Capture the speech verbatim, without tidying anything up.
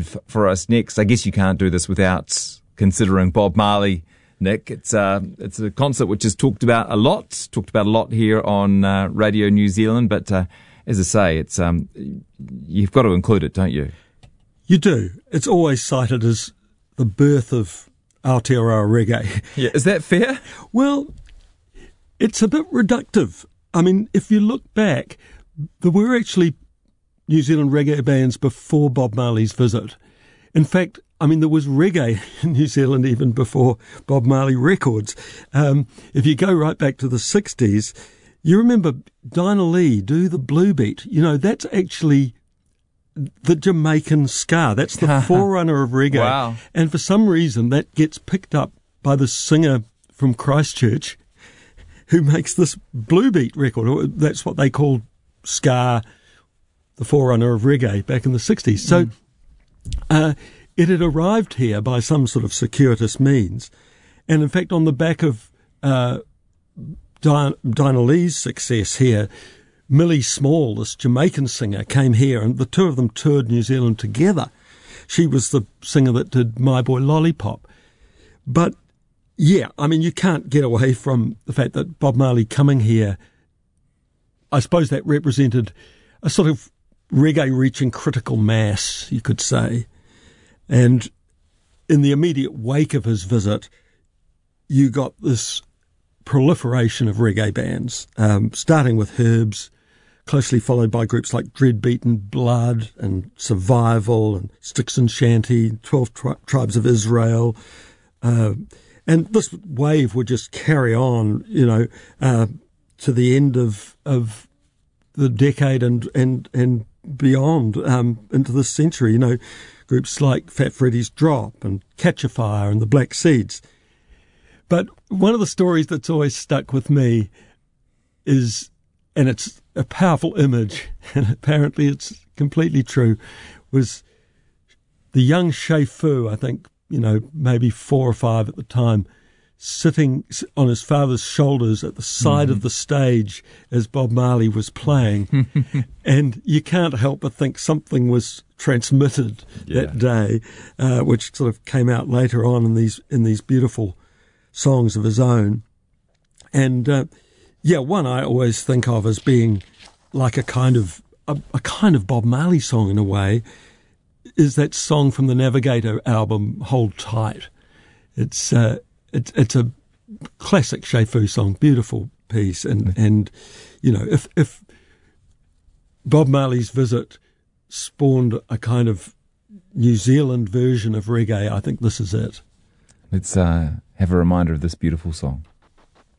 f- for us next. I guess you can't do this without considering Bob Marley, Nick. It's uh, it's a concert which is talked about a lot, talked about a lot here on uh, Radio New Zealand. But uh, as I say, it's um, you've got to include it, don't you? You do. It's always cited as the birth of Aotearoa reggae. Yeah, is that fair? Well, it's a bit reductive. I mean, if you look back, there were actually New Zealand reggae bands before Bob Marley's visit. In fact, I mean, there was reggae in New Zealand even before Bob Marley records. Um, if you go right back to the sixties, you remember Dinah Lee, Do the Blue Beat. You know, that's actually the Jamaican ska. That's the forerunner of reggae. Wow. And for some reason, that gets picked up by the singer from Christchurch who makes this blue beat record. That's what they called ska, the forerunner of reggae back in the sixties. So mm. uh, it had arrived here by some sort of circuitous means. And in fact, on the back of uh, Diana, Dinah Lee's success here, Millie Small, this Jamaican singer, came here, and the two of them toured New Zealand together. She was the singer that did My Boy Lollipop. But yeah, I mean, you can't get away from the fact that Bob Marley coming here, I suppose that represented a sort of reggae reaching critical mass, you could say. And in the immediate wake of his visit, you got this proliferation of reggae bands, um, starting with Herbs, closely followed by groups like Dreadbeaten Blood and Survival and Sticks and Shanty, Twelve tri- Tribes of Israel, uh, and this wave would just carry on, you know, uh, to the end of of the decade and and and beyond, um, into this century. You know, groups like Fat Freddy's Drop and Catch a Fire and the Black Seeds. But one of the stories that's always stuck with me is, and it's a powerful image, and apparently it's completely true, was the young Shai Fu, I think, you know, maybe four or five at the time, sitting on his father's shoulders at the side mm-hmm. of the stage as Bob Marley was playing. And you can't help but think something was transmitted yeah. that day, uh, which sort of came out later on in these in these beautiful songs of his own. And uh, yeah, one I always think of as being like a kind of a, a kind of Bob Marley song in a way, is that song from the Navigator album, Hold Tight. It's uh, it's it's a classic Shai Fu song, beautiful piece, and mm-hmm. and you know, if if Bob Marley's visit spawned a kind of New Zealand version of reggae, I think this is it. Let's uh, have a reminder of this beautiful song.